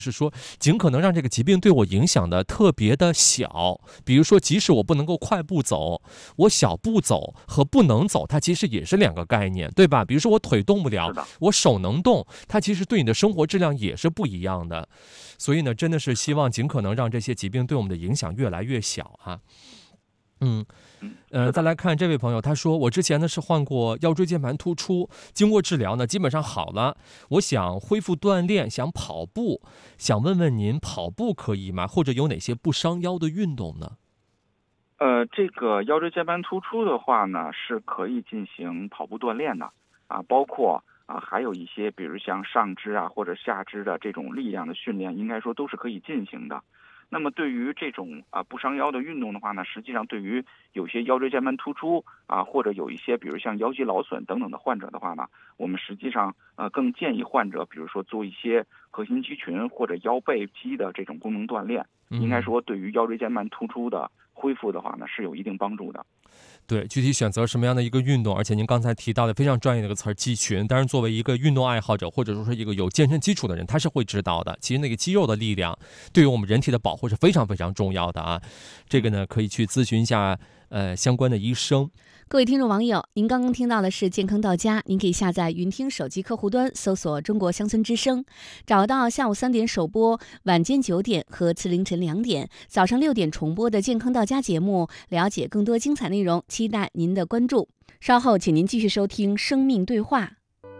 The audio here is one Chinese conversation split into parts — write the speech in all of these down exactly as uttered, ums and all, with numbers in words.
是说尽可能让这个疾病对我影响的特别的小，比如说即使我不能够快步走，我小步走和不能走它其实也是两个概念，对吧？比如说我腿动不了，我手能动，它其实对你的生活质量也是不一样的。所以呢，真的是希望尽可能让这些疾病对我们的影响越来越小啊。嗯，呃，再来看这位朋友，他说我之前呢是患过腰椎间盘突出，经过治疗呢基本上好了，我想恢复锻炼，想跑步，想问问您跑步可以吗？或者有哪些不伤腰的运动呢？ 呃，这个腰椎间盘突出的话呢，是可以进行跑步锻炼的啊，包括啊还有一些比如像上肢啊或者下肢的这种力量的训练，应该说都是可以进行的。那么对于这种啊不伤腰的运动的话呢，实际上对于有些腰椎间盘突出啊，或者有一些比如像腰肌劳损等等的患者的话呢，我们实际上呃更建议患者，比如说做一些核心肌群或者腰背肌的这种功能锻炼，应该说对于腰椎间盘突出的恢复的话呢，是有一定帮助的。 对，具体选择什么样的一个运动，而且您刚才提到的非常专业的一个词儿肌群，当然作为一个运动爱好者或者说是一个有健身基础的人，他是会知道的。其实那个肌肉的力量对于我们人体的保护是非常非常重要的啊。这个呢可以去咨询一下呃相关的医生。 各位听众网友，您刚刚听到的是健康到家，您可以下载云听手机客户端，搜索中国乡村之声，找到下午三点首播、晚间九点和次凌晨两点、早上六点重播的健康到家节目，了解更多精彩内容，期待您的关注。稍后请您继续收听生命对话。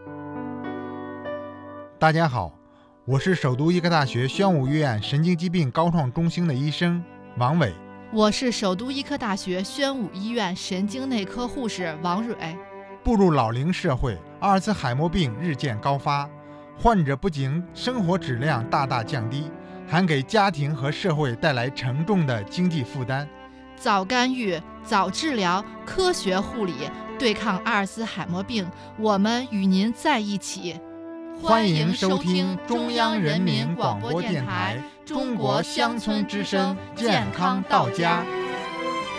大家好，我是首都医科大学宣武医院神经疾病高创中心的医生王伟。 我是首都医科大学宣武医院神经内科护士王蕊。 步入老龄社会，阿尔茨海默病日渐高发，患者不仅生活质量大大降低，还给家庭和社会带来沉重的经济负担。 早干预、早治疗、科学护理，对抗阿尔茨海默病，我们与您在一起。 欢迎收听中央人民广播电台中国乡村之声健康到家。